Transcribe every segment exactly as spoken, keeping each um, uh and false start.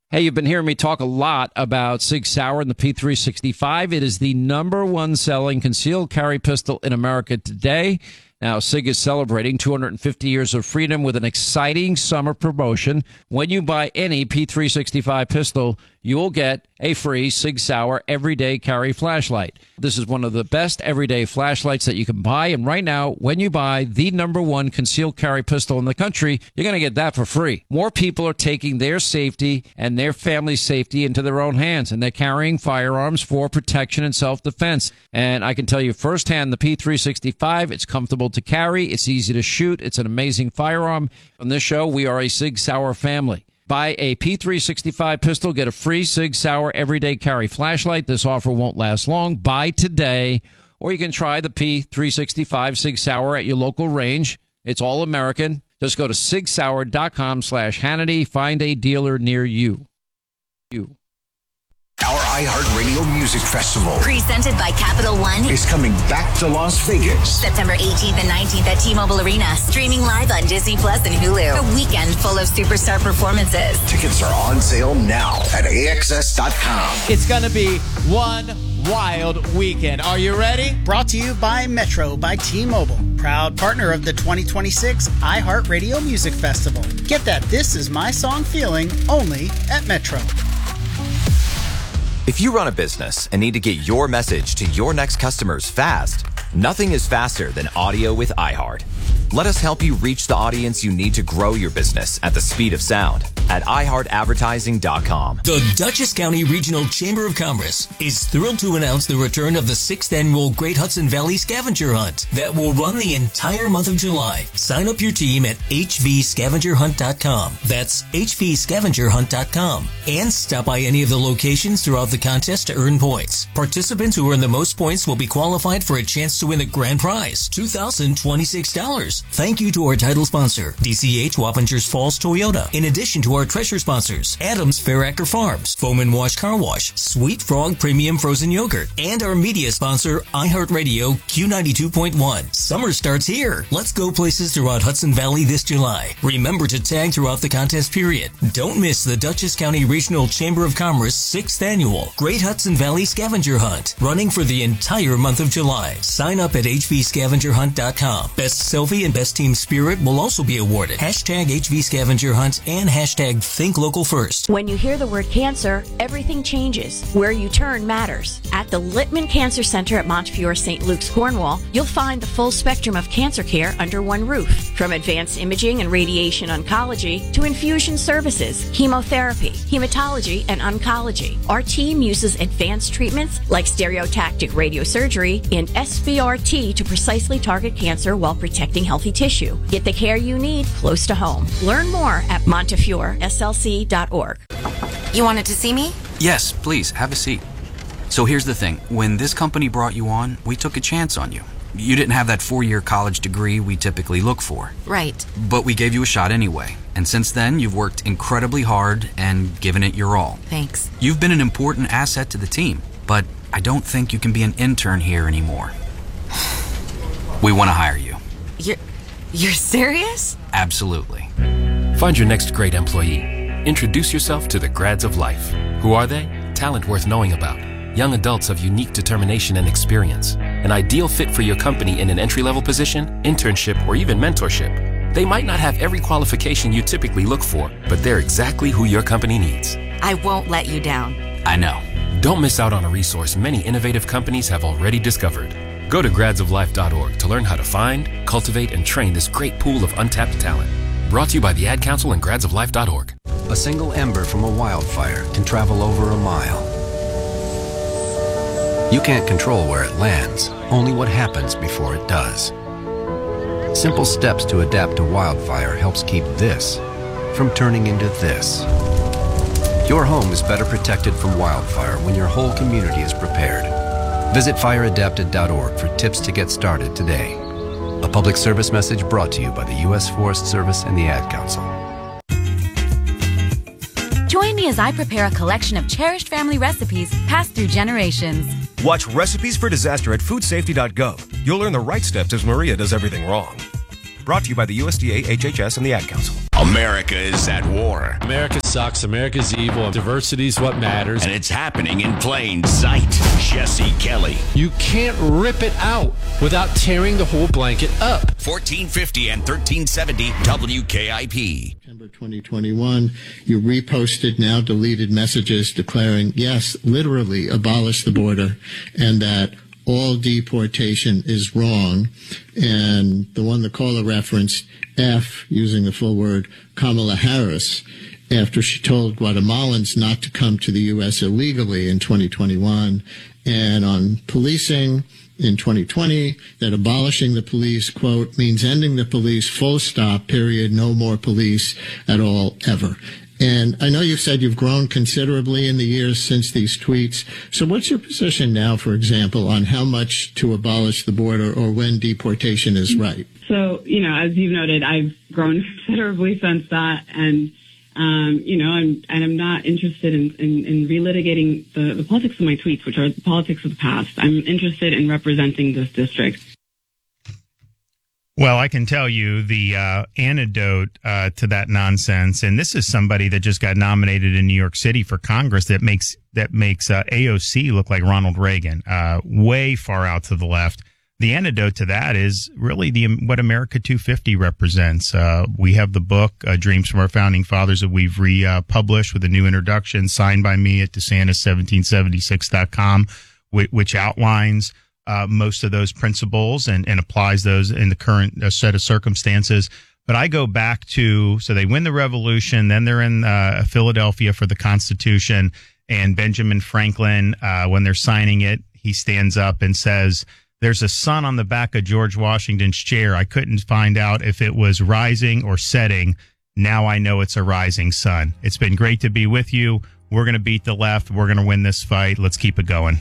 Hey, you've been hearing me talk a lot about Sig Sauer and the P three sixty-five. It is the number one selling concealed carry pistol in America today. Now, Sig is celebrating two hundred fifty years of freedom with an exciting summer promotion. When you buy any P three sixty-five pistol, you will get a free Sig Sauer everyday carry flashlight. This is one of the best everyday flashlights that you can buy. And right now, when you buy the number one concealed carry pistol in the country, you're going to get that for free. More people are taking their safety and their family's safety into their own hands, and they're carrying firearms for protection and self-defense. And I can tell you firsthand, the P three sixty-five, it's comfortable to carry, it's easy to shoot, it's an amazing firearm. On this show, we are a Sig Sauer family. Buy a P three sixty-five pistol, get a free Sig Sauer everyday carry flashlight. This offer won't last long. Buy today, or you can try the P three sixty-five Sig Sauer at your local range. It's all American. Just go to sig sauer dot com slash Hannity. Find a dealer near you. You. Our iHeartRadio Music Festival, presented by Capital One, is coming back to Las Vegas. September eighteenth and nineteenth at T-Mobile Arena. Streaming live on Disney Plus and Hulu. A weekend full of superstar performances. Tickets are on sale now at A X S dot com. It's going to be one wild weekend. Are you ready? Brought to you by Metro by T-Mobile. Proud partner of the twenty twenty-six iHeartRadio Music Festival. Get that This Is My Song feeling only at Metro. If you run a business and need to get your message to your next customers fast, nothing is faster than audio with iHeart. Let us help you reach the audience you need to grow your business at the speed of sound at i heart advertising dot com. The Dutchess County Regional Chamber of Commerce is thrilled to announce the return of the sixth annual Great Hudson Valley Scavenger Hunt that will run the entire month of July. Sign up your team at h v scavenger hunt dot com. That's h v scavenger hunt dot com. And stop by any of the locations throughout the contest to earn points. Participants who earn the most points will be qualified for a chance to win the grand prize, two thousand twenty-six dollars. Thank you to our title sponsor, D C H Wappingers Falls Toyota. In addition to our treasure sponsors, Adams Fairacre Farms, Foam and Wash Car Wash, Sweet Frog Premium Frozen Yogurt, and our media sponsor, iHeartRadio Q ninety-two point one. Summer starts here. Let's go places throughout Hudson Valley this July. Remember to tag throughout the contest period. Don't miss the Dutchess County Regional Chamber of Commerce sixth Annual Great Hudson Valley Scavenger Hunt, running for the entire month of July. Sign up at h v scavenger hunt dot com. Best selfie and best team spirit will also be awarded. Hashtag H V Scavenger Hunt and hashtag Think Local First. When you hear the word cancer, everything changes. Where you turn matters. At the Littman Cancer Center at Montefiore Saint Luke's, Cornwall, you'll find the full spectrum of cancer care under one roof. From advanced imaging and radiation oncology to infusion services, chemotherapy, hematology, and oncology. Our team uses advanced treatments like stereotactic radiosurgery and S B R T to precisely target cancer while protecting healthy tissue. Get the care you need close to home. Learn more at montefiore s l c dot org. You wanted to see me? Yes, please, have a seat. So here's the thing. When this company brought you on, we took a chance on you. You didn't have that four-year college degree we typically look for. Right. But we gave you a shot anyway. And since then, you've worked incredibly hard and given it your all. Thanks. You've been an important asset to the team, but I don't think you can be an intern here anymore. We want to hire you. You're, you're serious? Absolutely. Find your next great employee. Introduce yourself to the Grads of Life. Who are they? Talent worth knowing about. Young adults of unique determination and experience. An ideal fit for your company in an entry-level position, internship, or even mentorship. They might not have every qualification you typically look for, but they're exactly who your company needs. I won't let you down. I know. Don't miss out on a resource many innovative companies have already discovered. Go to grads of life dot org to learn how to find, cultivate, and train this great pool of untapped talent. Brought to you by the Ad Council and grads of life dot org. A single ember from a wildfire can travel over a mile. You can't control where it lands, only what happens before it does. Simple steps to adapt to wildfire helps keep this from turning into this. Your home is better protected from wildfire when your whole community is prepared. Visit fire adapted dot org for tips to get started today. A public service message brought to you by the U S Forest Service and the Ad Council. Join me as I prepare a collection of cherished family recipes passed through generations. Watch Recipes for Disaster at food safety dot gov. You'll learn the right steps as Maria does everything wrong. Brought to you by the U S D A, H H S, and the Ad Council. America is at war. America sucks. America's evil. Diversity is what matters. And it's happening in plain sight. Jesse Kelly. You can't rip it out without tearing the whole blanket up. fourteen fifty and thirteen seventy W K I P. September twenty twenty-one, you reposted now deleted messages declaring, yes, literally abolish the border, and that all deportation is wrong. And the one the caller referenced, F, using the full word, Kamala Harris, after she told Guatemalans not to come to the U S illegally in twenty twenty-one. And on policing in twenty twenty, that abolishing the police, quote, means ending the police, full stop, period, no more police at all, ever. And I know you've said you've grown considerably in the years since these tweets. So what's your position now, for example, on how much to abolish the border or when deportation is right? So, you know, as you've noted, I've grown considerably since that. And, um, you know, I'm, and I'm not interested in, in, in relitigating the, the politics of my tweets, which are the politics of the past. I'm interested in representing this district. Well, I can tell you the uh, antidote uh, to that nonsense, and this is somebody that just got nominated in New York City for Congress that makes that makes uh, A O C look like Ronald Reagan, uh, way far out to the left. The antidote to that is really the what America two fifty represents. Uh, we have the book uh, Dreams from Our Founding Fathers that we've republished with a new introduction signed by me at DeSantis seventeen seventy-six dot com, which, which outlines Uh, most of those principles and, and applies those in the current uh, set of circumstances. But I go back to, so they win the revolution, then they're in uh, Philadelphia for the Constitution, and Benjamin Franklin, uh, when they're signing it, he stands up and says, there's a sun on the back of George Washington's chair. I couldn't find out if it was rising or setting. Now I know it's a rising sun. It's been great to be with you. We're going to beat the left. We're going to win this fight. Let's keep it going.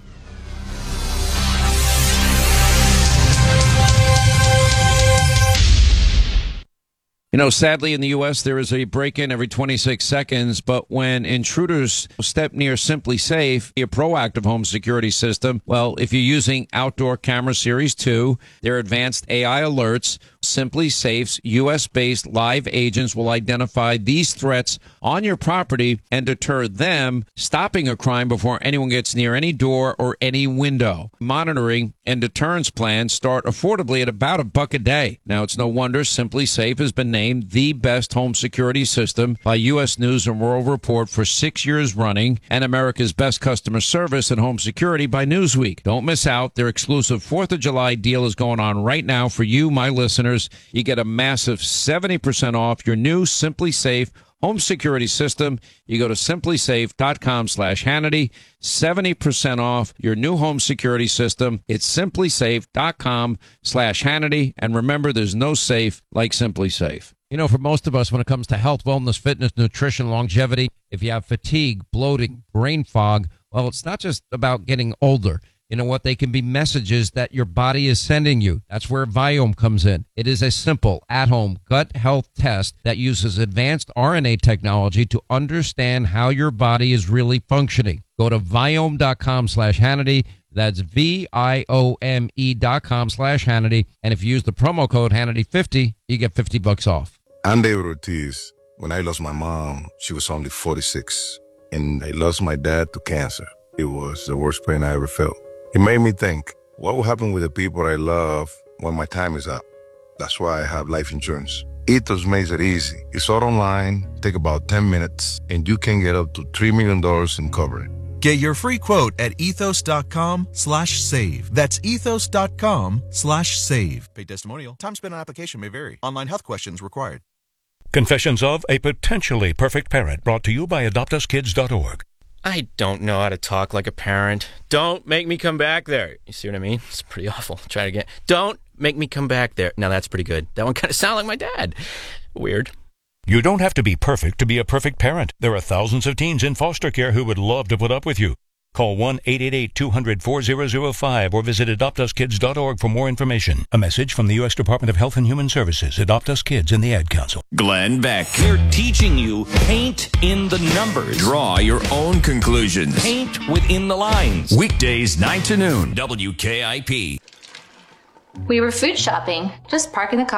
You know, sadly, in the U S, there is a break-in every twenty-six seconds, but when intruders step near Simply Safe, a proactive home security system, well, if you're using Outdoor Camera Series two, their advanced A I alerts, Simply Safe's U S-based live agents will identify these threats on your property and deter them, stopping a crime before anyone gets near any door or any window. Monitoring and deterrence plans start affordably at about a buck a day. Now, it's no wonder Simply Safe has been named the best home security system by U S News and World Report for six years running, and America's best customer service and home security by Newsweek. Don't miss out. Their exclusive fourth of July deal is going on right now for you, my listeners. You get a massive seventy percent off your new Simply Safe home security system. You go to simplysafe.com slash Hannity. seventy percent off your new home security system. It's simplysafe.com slash Hannity. And remember, there's no safe like Simply Safe. You know, for most of us, when it comes to health, wellness, fitness, nutrition, longevity, if you have fatigue, bloating, brain fog, well, it's not just about getting older. You know what? They can be messages that your body is sending you. That's where Viome comes in. It is a simple, at-home gut health test that uses advanced R N A technology to understand how your body is really functioning. Go to Viome.com slash Hannity. That's V I O M E dot com slash Hannity. And if you use the promo code Hannity fifty, you get fifty bucks off. I'm David Ortiz. When I lost my mom, she was only forty-six. And I lost my dad to cancer. It was the worst pain I ever felt. It made me think, what will happen with the people I love when my time is up? That's why I have life insurance. Ethos makes it easy. It's all online, take about ten minutes, and you can get up to three million dollars in coverage. Get your free quote at ethos.com slash save. That's ethos.com slash save. Paid testimonial. Time spent on application may vary. Online health questions required. Confessions of a Potentially Perfect Parent, brought to you by adopt us kids dot org. I don't know how to talk like a parent. Don't make me come back there. You see what I mean? It's pretty awful. Try it again. Don't make me come back there. Now that's pretty good. That one kind of sounded like my dad. Weird. You don't have to be perfect to be a perfect parent. There are thousands of teens in foster care who would love to put up with you. Call one eight eight eight, two hundred, four thousand five or visit adopt us kids dot org for more information. A message from the U S Department of Health and Human Services, Adopt Us Kids, and the Ad Council. Glenn Beck. They're teaching you paint in the numbers. Draw your own conclusions. Paint within the lines. Weekdays, nine to noon, W K I P. We were food shopping, just parking the car.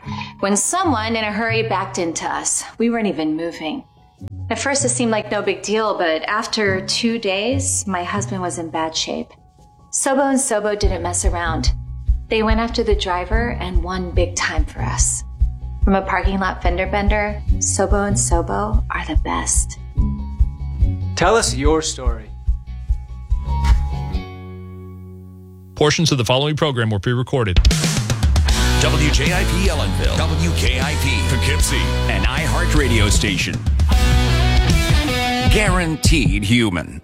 when someone in a hurry backed into us. We weren't even moving. At first, it seemed like no big deal, but after two days, my husband was in bad shape. Sobo and Sobo didn't mess around. They went after the driver and won big time for us. From a parking lot fender bender, Sobo and Sobo are the best. Tell us your story. Portions of the following program were pre-recorded. W J I P Ellenville, W K I P Poughkeepsie, an iHeart radio station. Guaranteed human.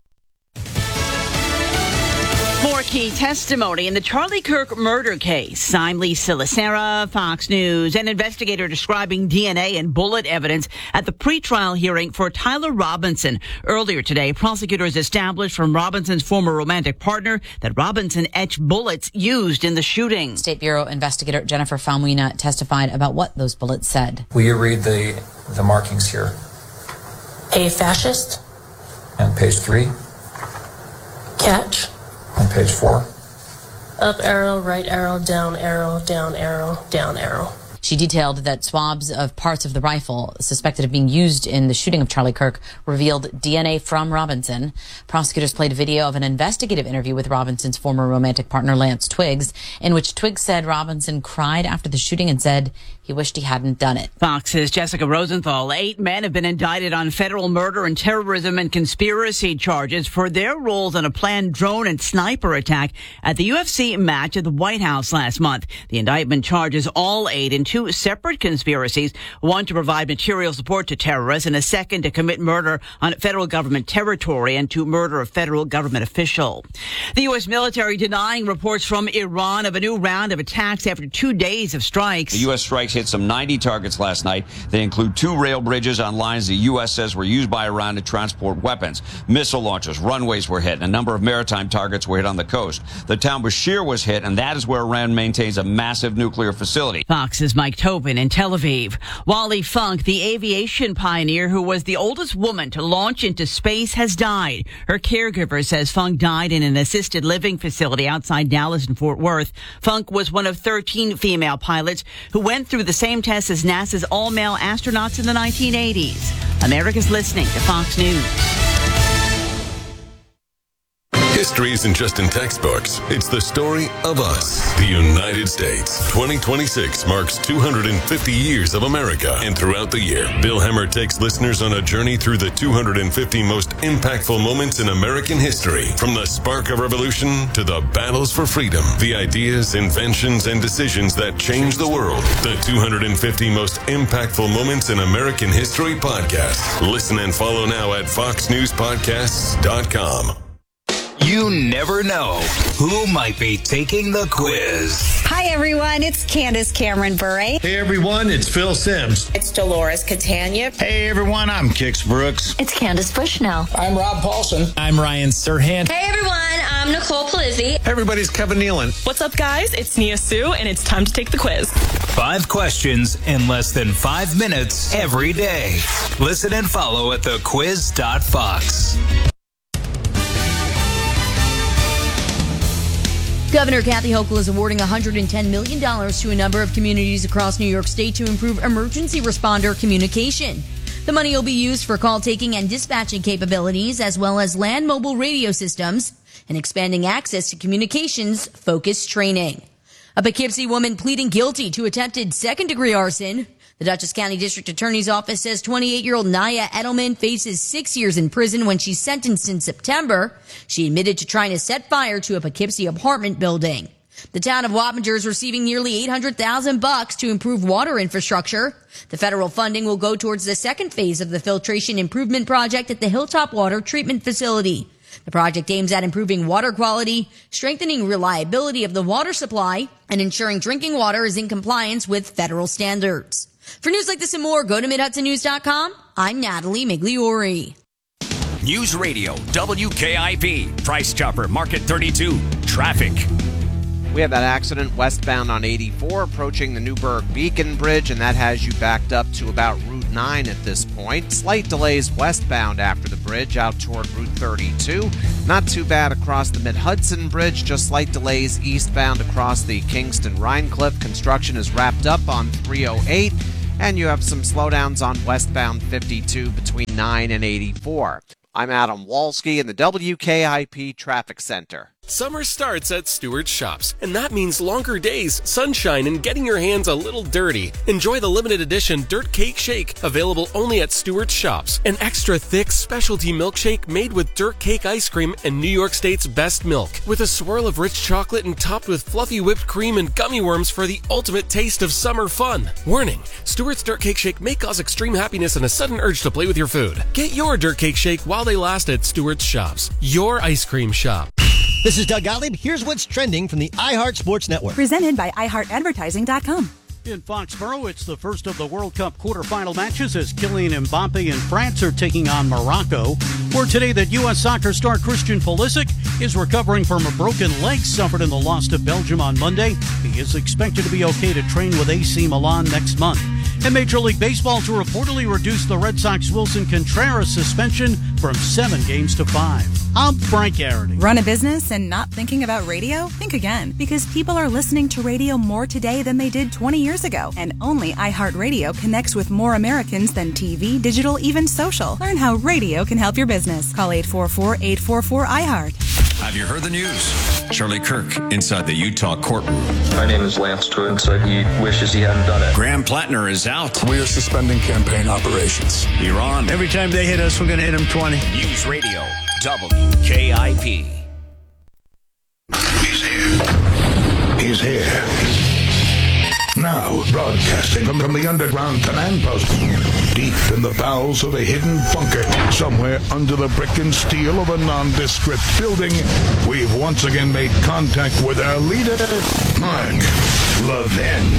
More key testimony in the Charlie Kirk murder case. I'm Lisa Lacera, Fox News. An investigator describing D N A and bullet evidence at the pretrial hearing for Tyler Robinson. Earlier today, prosecutors established from Robinson's former romantic partner that Robinson etched bullets used in the shooting. State Bureau investigator Jennifer Falmuina testified about what those bullets said. Will you read the, the markings here? A fascist. And page three. Catch. On page four. Up arrow, right arrow, down arrow, down arrow, down arrow. She detailed that swabs of parts of the rifle suspected of being used in the shooting of Charlie Kirk revealed D N A from Robinson. Prosecutors played a video of an investigative interview with Robinson's former romantic partner, Lance Twiggs, in which Twiggs said Robinson cried after the shooting and said he wished he hadn't done it. Fox's Jessica Rosenthal. Eight men have been indicted on federal murder and terrorism and conspiracy charges for their roles in a planned drone and sniper attack at the U F C match at the White House last month. The indictment charges all eight in two separate conspiracies, one to provide material support to terrorists and a second to commit murder on federal government territory and to murder a federal government official. The U S military denying reports from Iran of a new round of attacks after two days of strikes. The U S strikes hit some ninety targets last night. They include two rail bridges on lines the U S says were used by Iran to transport weapons. Missile launches, runways were hit, and a number of maritime targets were hit on the coast. The town Bashir was hit, and that is where Iran maintains a massive nuclear facility. Fox's Mike Tobin in Tel Aviv. Wally Funk, the aviation pioneer who was the oldest woman to launch into space, has died. Her caregiver says Funk died in an assisted living facility outside Dallas and Fort Worth. Funk was one of thirteen female pilots who went through the same test as NASA's all-male astronauts in the nineteen eighties. America's listening to Fox News. History isn't just in textbooks. It's the story of us, the United States. twenty twenty-six marks two hundred fifty years of America. And throughout the year, Bill Hemmer takes listeners on a journey through the two hundred fifty most impactful moments in American history. From the spark of revolution to the battles for freedom, the ideas, inventions, and decisions that changed the world. The two hundred fifty most impactful moments in American history podcast. Listen and follow now at fox news podcasts dot com. You never know who might be taking the quiz. Hi, everyone. It's Candace Cameron Bure. Hey, everyone. It's Phil Sims. It's Dolores Catania. Hey, everyone. I'm Kix Brooks. It's Candace Bushnell. I'm Rob Paulson. I'm Ryan Serhant. Hey, everyone. I'm Nicole Palizzi. Hey, everybody's Kevin Nealon. What's up, guys? It's Nia Sue, and it's time to take the quiz. Five questions in less than five minutes every day. Listen and follow at the quiz dot fox. Governor Kathy Hochul is awarding one hundred ten million dollars to a number of communities across New York State to improve emergency responder communication. The money will be used for call taking and dispatching capabilities, as well as land mobile radio systems and expanding access to communications focused training. A Poughkeepsie woman pleading guilty to attempted second degree arson. The Dutchess County District Attorney's Office says twenty-eight-year-old Naya Edelman faces six years in prison when she's sentenced in September. She admitted to trying to set fire to a Poughkeepsie apartment building. The town of Wappinger is receiving nearly eight hundred thousand bucks to improve water infrastructure. The federal funding will go towards the second phase of the filtration improvement project at the Hilltop Water Treatment Facility. The project aims at improving water quality, strengthening reliability of the water supply, and ensuring drinking water is in compliance with federal standards. For news like this and more, go to mid hudson news dot com. I'm Natalie Migliori. News Radio, W K I P, Price Chopper, Market thirty-two, traffic. We have that accident westbound on eighty-four approaching the Newburgh Beacon Bridge, and that has you backed up to about Route nine at this point. Slight delays westbound after the bridge out toward Route thirty-two. Not too bad across the Mid-Hudson Bridge, just slight delays eastbound across the Kingston-Rhinecliff. Construction is wrapped up on three oh eight, and you have some slowdowns on westbound fifty-two between nine and eighty-four. I'm Adam Walski in the W K I P Traffic Center. Summer starts at Stewart's Shops, and that means longer days, sunshine, and getting your hands a little dirty. Enjoy the limited edition Dirt Cake Shake, available only at Stewart's Shops. An extra thick specialty milkshake made with dirt cake ice cream and New York State's best milk, with a swirl of rich chocolate and topped with fluffy whipped cream and gummy worms for the ultimate taste of summer fun. Warning, Stewart's Dirt Cake Shake may cause extreme happiness and a sudden urge to play with your food. Get your Dirt Cake Shake while they last at Stewart's Shops, your ice cream shop. This is Doug Gottlieb. Here's what's trending from the iHeart Sports Network. Presented by i heart advertising dot com. In Foxborough, it's the first of the World Cup quarterfinal matches as Kylian Mbappe and France are taking on Morocco. Word today that U S soccer star Christian Pulisic is recovering from a broken leg suffered in the loss to Belgium on Monday. He is expected to be okay to train with A C Milan next month. And Major League Baseball to reportedly reduce the Red Sox Wilson Contreras suspension from seven games to five. I'm Frank Garrity. Run a business and not thinking about radio? Think again, because people are listening to radio more today than they did twenty years ago. And only iHeartRadio connects with more Americans than T V, digital, even social. Learn how radio can help your business. Call eight four four, eight four four, I heart. Have you heard the news? Charlie Kirk inside the Utah courtroom. My name is Lance Twin, and he wishes he hadn't done it. Graham Plattner is out. We are suspending campaign operations. Iran. Every time they hit us, we're going to hit them twenty. News Radio, W K I P. He's here. He's here. Now, broadcasting from, from the underground command post, deep in the bowels of a hidden bunker, somewhere under the brick and steel of a nondescript building, we've once again made contact with our leader, Mark Levin.